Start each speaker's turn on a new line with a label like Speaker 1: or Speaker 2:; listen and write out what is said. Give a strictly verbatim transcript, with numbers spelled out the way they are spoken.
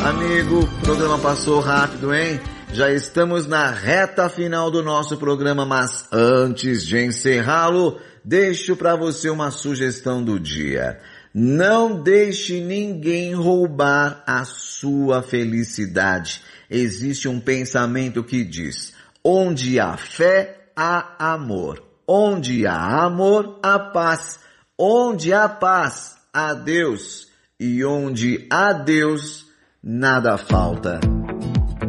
Speaker 1: Amigo, o programa passou rápido, hein? Já estamos na reta final do nosso programa, mas antes de encerrá-lo, deixo para você uma sugestão do dia. Não deixe ninguém roubar a sua felicidade. Existe um pensamento que diz: onde há fé, há amor. Onde há amor, há paz. Onde há paz, há Deus. E onde há Deus, nada falta.